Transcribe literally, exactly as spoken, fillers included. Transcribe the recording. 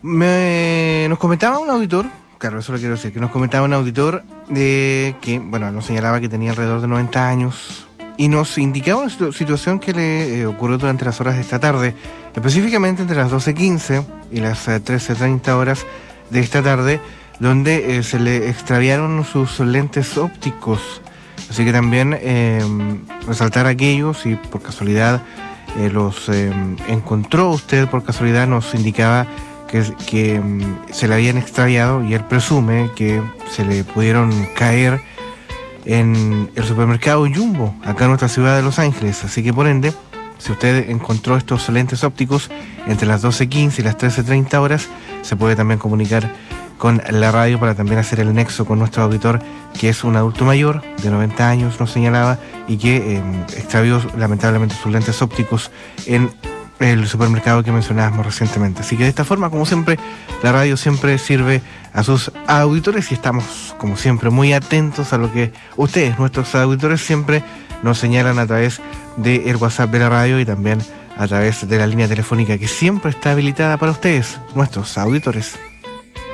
Me, nos comentaba un auditor, claro, eso lo quiero decir, que nos comentaba un auditor de que, bueno, nos señalaba que tenía alrededor de noventa años y nos indicaba una situ- situación que le eh, ocurrió durante las horas de esta tarde, específicamente entre las doce quince y las eh, trece treinta horas de esta tarde, donde eh, se le extraviaron sus lentes ópticos. Así que también eh, resaltar aquellos, si por casualidad eh, los eh, encontró usted, por casualidad nos indicaba que, que um, se le habían extraviado y él presume que se le pudieron caer en el supermercado Jumbo, acá en nuestra ciudad de Los Ángeles. Así que por ende, si usted encontró estos lentes ópticos entre las doce quince y las trece treinta horas, se puede también comunicar con la radio para también hacer el nexo con nuestro auditor, que es un adulto mayor de noventa años, nos señalaba, y que eh, extravió lamentablemente sus lentes ópticos en el supermercado que mencionábamos recientemente. Así que de esta forma, como siempre, la radio siempre sirve a sus auditores y estamos, como siempre, muy atentos a lo que ustedes, nuestros auditores, siempre nos señalan a través del WhatsApp de la radio y también a través de la línea telefónica que siempre está habilitada para ustedes, nuestros auditores.